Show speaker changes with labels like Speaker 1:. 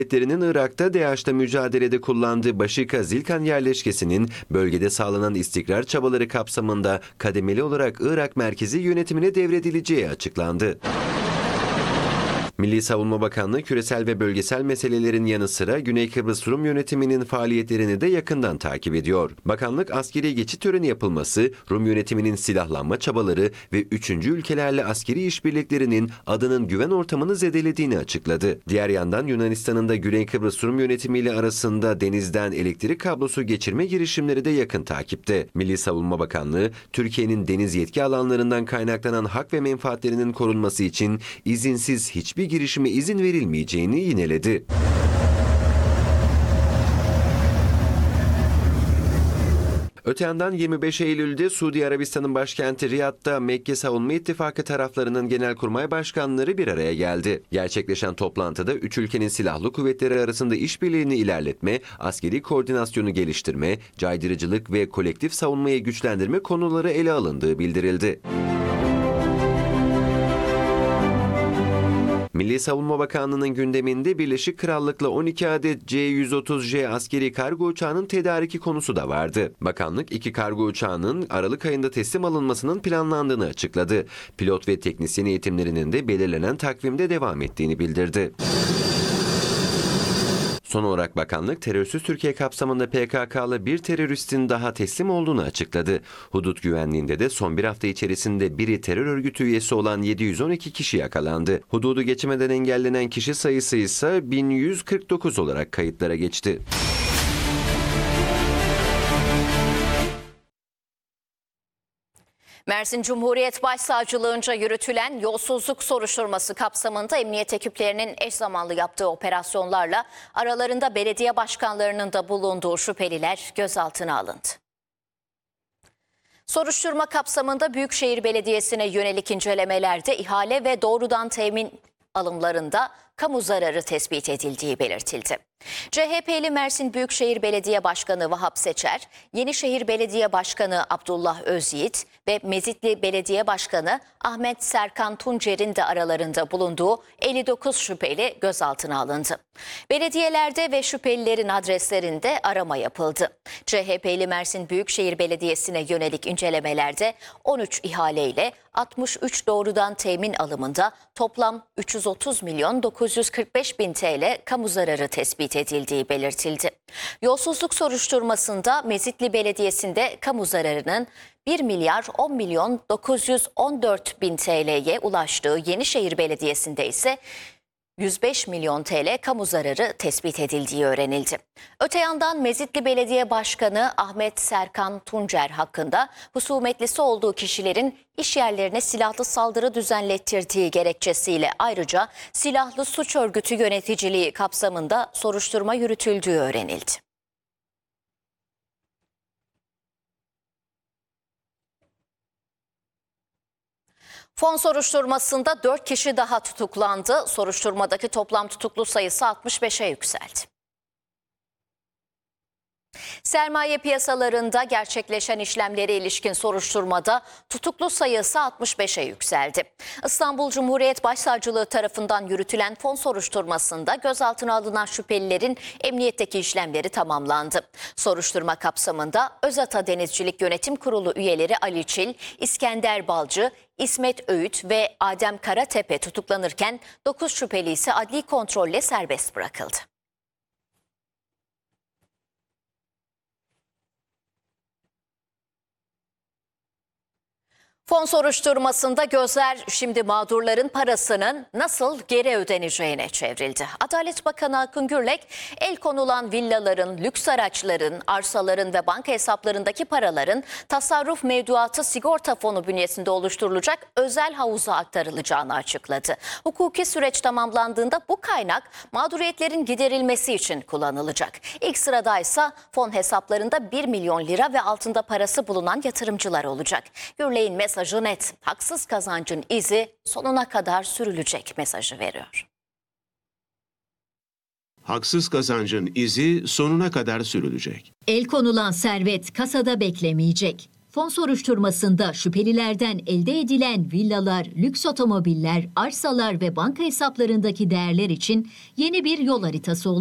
Speaker 1: Devletlerinin Irak'ta DAEŞ'le mücadelede kullandığı Başika Zilkan yerleşkesinin bölgede sağlanan istikrar çabaları kapsamında kademeli olarak Irak merkezi yönetimine devredileceği açıklandı. Milli Savunma Bakanlığı küresel ve bölgesel meselelerin yanı sıra Güney Kıbrıs Rum yönetiminin faaliyetlerini de yakından takip ediyor. Bakanlık askeri geçit töreni yapılması, Rum yönetiminin silahlanma çabaları ve üçüncü ülkelerle askeri işbirliklerinin adanın güven ortamını zedelediğini açıkladı. Diğer yandan Yunanistan'ın da Güney Kıbrıs Rum yönetimiyle arasında denizden elektrik kablosu geçirme girişimleri de yakın takipte. Milli Savunma Bakanlığı, Türkiye'nin deniz yetki alanlarından kaynaklanan hak ve menfaatlerinin korunması için izinsiz hiçbir girişime izin verilmeyeceğini yineledi. Öte yandan 25 Eylül'de Suudi Arabistan'ın başkenti Riyad'da Mekke Savunma İttifakı taraflarının genelkurmay başkanları bir araya geldi. Gerçekleşen toplantıda üç ülkenin silahlı kuvvetleri arasında işbirliğini ilerletme, askeri koordinasyonu geliştirme, caydırıcılık ve kolektif savunmayı güçlendirme konuları ele alındığı bildirildi. Milli Savunma Bakanlığı'nın gündeminde Birleşik Krallık'la 12 adet C-130J askeri kargo uçağının tedariki konusu da vardı. Bakanlık iki kargo uçağının Aralık ayında teslim alınmasının planlandığını açıkladı. Pilot ve teknisyen eğitimlerinin de belirlenen takvimde devam ettiğini bildirdi. Son olarak bakanlık terörsüz Türkiye kapsamında PKK'lı bir teröristin daha teslim olduğunu açıkladı. Hudut güvenliğinde de son bir hafta içerisinde biri terör örgütü üyesi olan 712 kişi yakalandı. Hududu geçmeden engellenen kişi sayısı ise 1149 olarak kayıtlara geçti.
Speaker 2: Mersin Cumhuriyet Başsavcılığınca yürütülen yolsuzluk soruşturması kapsamında emniyet ekiplerinin eş zamanlı yaptığı operasyonlarla aralarında belediye başkanlarının da bulunduğu şüpheliler gözaltına alındı. Soruşturma kapsamında Büyükşehir Belediyesi'ne yönelik incelemelerde ihale ve doğrudan temin alımlarında kamu zararı tespit edildiği belirtildi. CHP'li Mersin Büyükşehir Belediye Başkanı Vahap Seçer, Yenişehir Belediye Başkanı Abdullah Özyiğit ve Mezitli Belediye Başkanı Ahmet Serkan Tuncer'in de aralarında bulunduğu 59 şüpheli gözaltına alındı. Belediyelerde ve şüphelilerin adreslerinde arama yapıldı. CHP'li Mersin Büyükşehir Belediyesi'ne yönelik incelemelerde 13 ihaleyle 63 doğrudan temin alımında toplam 330 milyon 945 bin TL kamu zararı tespit edildiği belirtildi. Yolsuzluk soruşturmasında Mezitli Belediyesi'nde kamu zararının 1 milyar 10 milyon 914 bin TL'ye ulaştığı, Yenişehir Belediyesi'nde ise 105 milyon TL kamu zararı tespit edildiği öğrenildi. Öte yandan Mezitli Belediye Başkanı Ahmet Serkan Tuncer hakkında husumetlisi olduğu kişilerin iş yerlerine silahlı saldırı düzenlettirdiği gerekçesiyle ayrıca silahlı suç örgütü yöneticiliği kapsamında soruşturma yürütüldüğü öğrenildi. Fon soruşturmasında 4 kişi daha tutuklandı. Soruşturmadaki toplam tutuklu sayısı 65'e yükseldi. Sermaye piyasalarında gerçekleşen işlemlere ilişkin soruşturmada tutuklu sayısı 65'e yükseldi. İstanbul Cumhuriyet Başsavcılığı tarafından yürütülen fon soruşturmasında gözaltına alınan şüphelilerin emniyetteki işlemleri tamamlandı. Soruşturma kapsamında Özata Denizcilik Yönetim Kurulu üyeleri Ali Çil, İskender Balcı, İsmet Öğüt ve Adem Karatepe tutuklanırken 9 şüpheli ise adli kontrolle serbest bırakıldı. Fon soruşturmasında gözler şimdi mağdurların parasının nasıl geri ödeneceğine çevrildi. Adalet Bakanı Akın Gürlek, el konulan villaların, lüks araçların, arsaların ve banka hesaplarındaki paraların tasarruf mevduatı sigorta fonu bünyesinde oluşturulacak özel havuza aktarılacağını açıkladı. Hukuki süreç tamamlandığında bu kaynak mağduriyetlerin giderilmesi için kullanılacak. İlk sırada ise fon hesaplarında 1 milyon lira ve altında parası bulunan yatırımcılar olacak. Gürlek'in mesajı net, haksız kazancın izi sonuna kadar sürülecek mesajı veriyor.
Speaker 3: Haksız kazancın izi sonuna kadar sürülecek.
Speaker 4: El konulan servet kasada beklemeyecek.
Speaker 3: Fon soruşturmasında şüphelilerden elde edilen villalar, lüks otomobiller, arsalar ve banka hesaplarındaki değerler için yeni bir yol haritası oluşturuldu.